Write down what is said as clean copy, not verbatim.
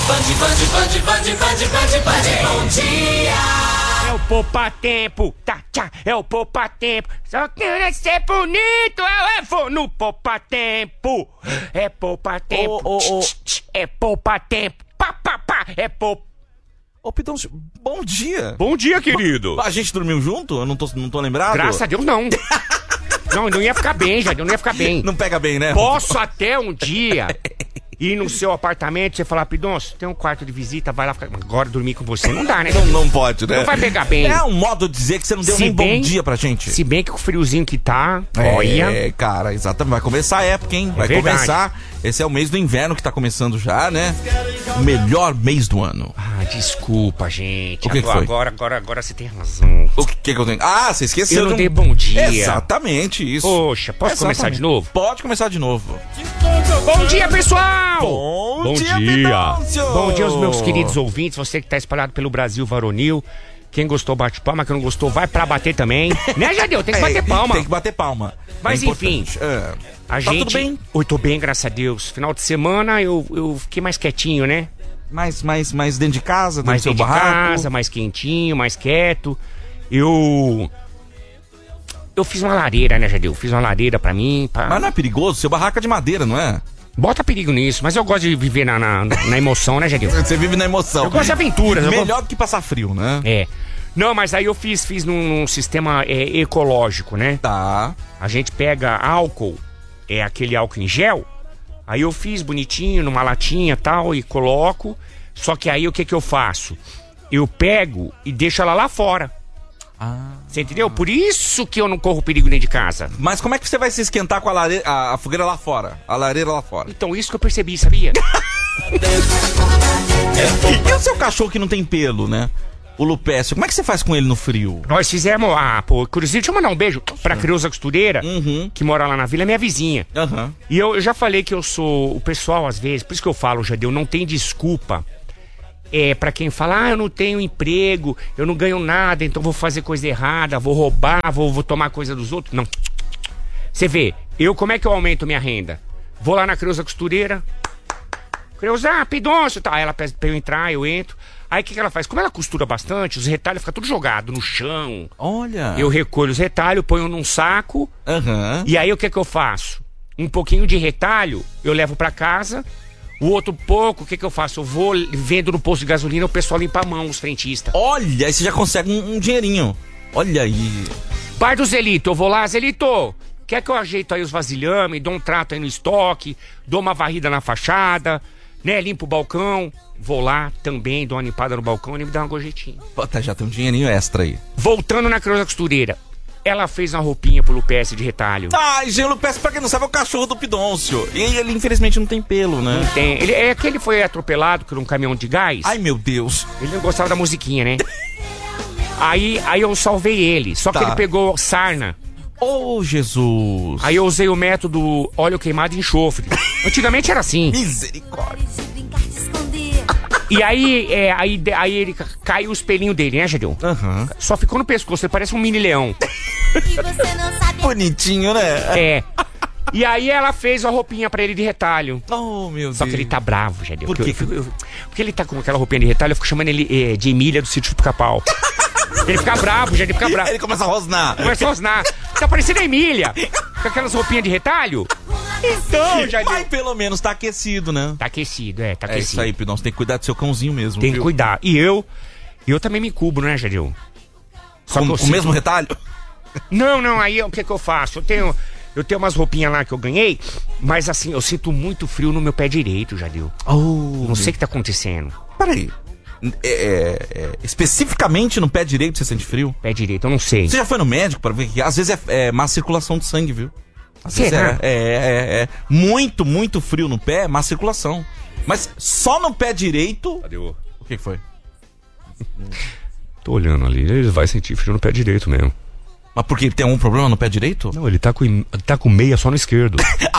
Bom dia. É o Poupa Tempo, tá, tchá, é o Poupa Tempo. Só quero ser bonito, eu vou no Poupa Tempo. É Poupa Tempo, é Poupa Tempo, pá, pá, pá, é Poupa. Ô, Pidoncio, bom dia. Bom dia, querido. A gente dormiu junto? Eu não tô lembrado? Graças a Deus, não. Não ia ficar bem, já, não ia ficar bem. Não pega bem, né? Posso até um dia ir no seu apartamento, você falar, Pidoncio, tem um quarto de visita, vai lá ficar. Agora dormir com você não dá, né? Não pode, né? Não vai pegar bem. É um modo de dizer que você não deu nem bom dia pra gente. Se bem que com o friozinho que tá, olha. É, cara, exatamente. Vai começar a época, hein? Vai começar. Esse é o mês do inverno que tá começando já, né? O melhor mês do ano. Ah, desculpa, gente. O que foi? Agora você tem razão. O que eu tenho? Ah, você esqueceu. Eu não dei bom dia. Exatamente isso. Poxa, posso começar de novo? Pode começar de novo. Bom dia, pessoal! Bom dia, Pidoncio! Bom dia aos meus queridos ouvintes, você que tá espalhado pelo Brasil varonil. Quem gostou, bate palma. Quem não gostou, vai pra bater também. Né, Jadeu? Tem que bater palma. Tem que bater palma. Mas enfim, a gente... tudo bem? Oi, tô bem, graças a Deus. Final de semana eu fiquei mais quietinho, né? Mais dentro de casa, mais dentro do seu dentro de barraco. casa, mais quentinho, mais quieto. Eu fiz uma lareira, né, Jadeu? Fiz uma lareira pra mim. Mas não é perigoso? Seu barraco é de madeira, não é? Bota perigo nisso, mas eu gosto de viver na emoção, né, Jadeu? Você vive na emoção. Eu gosto de aventuras. Melhor do que passar frio, né? É. Não, mas aí eu fiz num sistema ecológico, né? Tá. A gente pega álcool, aquele álcool em gel. Aí eu fiz bonitinho, numa latinha e tal, e coloco. Só que aí o que eu faço? Eu pego e deixo ela lá fora. Você entendeu? Por isso que eu não corro perigo dentro de casa. Mas como é que você vai se esquentar com a fogueira lá fora? A lareira lá fora? Então isso que eu percebi, sabia? E o seu cachorro que não tem pelo, né? O Lupécio, como é que você faz com ele no frio? Nós fizemos, inclusive, deixa eu mandar um beijo pra Creuza Costureira, que mora lá na vila, é minha vizinha. E eu já falei que eu sou, o pessoal às vezes, por isso que eu falo, Jadeu, não tem desculpa. Pra quem fala, eu não tenho emprego, eu não ganho nada, então vou fazer coisa errada, vou roubar, vou tomar coisa dos outros. Não. Você vê, como é que eu aumento minha renda? Vou lá na Creuza Costureira, Creuza, Pidoncio, tá, ela pede pra eu entrar, eu entro. Aí o que ela faz? Como ela costura bastante, os retalhos ficam tudo jogado no chão. Olha. Eu recolho os retalhos, ponho num saco. E aí o que eu faço? Um pouquinho de retalho eu levo pra casa. O outro pouco, o que eu faço? Eu vou vendo no posto de gasolina, o pessoal limpa a mão, os frentistas. Olha, aí você já consegue um dinheirinho. Olha aí. Pai do Zelito, eu vou lá, Zelito, quer que eu ajeito aí os vasilhames, dou um trato aí no estoque, dou uma varrida na fachada, né, limpo o balcão. Vou lá também, dou uma limpada no balcão e me dá uma gorjetinha. Puta, já tem um dinheirinho extra aí. Voltando na Creuza Costureira, ela fez uma roupinha pro Lupécio de retalho. Ai, gente, o Lupécio, pra quem não sabe, é o cachorro do Pidoncio. E ele, infelizmente, não tem pelo, né? Não tem. Ele foi atropelado por um caminhão de gás. Ai, meu Deus. Ele não gostava da musiquinha, né? aí eu salvei ele, só que ele pegou sarna. Oh, Jesus. Aí eu usei o método óleo queimado e enxofre. Antigamente era assim. Misericórdia. E aí ele caiu os pelinhos dele, né, Jadeu? Só ficou no pescoço, ele parece um mini leão. Bonitinho, né? E aí ela fez uma roupinha pra ele de retalho. Oh, meu Deus. Só que ele tá bravo, Jadeu. Por quê? Porque ele tá com aquela roupinha de retalho, eu fico chamando ele de Emília do Sítio do Pica-Pau. Ele fica bravo, Jadeu, fica bravo. Ele começa a rosnar. Tá parecendo a Emília, com aquelas roupinhas de retalho. Então, Jadeu. Mas pelo menos tá aquecido, né? Tá aquecido, tá aquecido. É isso aí, Pidoncio, tem que cuidar do seu cãozinho mesmo. Tem que cuidar. E eu também me cubro, né, Jadeu? Com o mesmo retalho? Não, aí o que eu faço? Eu tenho umas roupinhas lá que eu ganhei, mas assim, eu sinto muito frio no meu pé direito, Jadeu. Não sei o que tá acontecendo. Peraí. Especificamente no pé direito você sente frio? Pé direito, eu não sei. Você já foi no médico pra ver que às vezes é má circulação de sangue, viu? Às vezes muito frio no pé, má circulação. Mas só no pé direito... Cadê o... O que foi? Tô olhando ali, ele vai sentir frio no pé direito mesmo. Mas por quê? Tem algum problema no pé direito? Não, ele tá com meia só no esquerdo.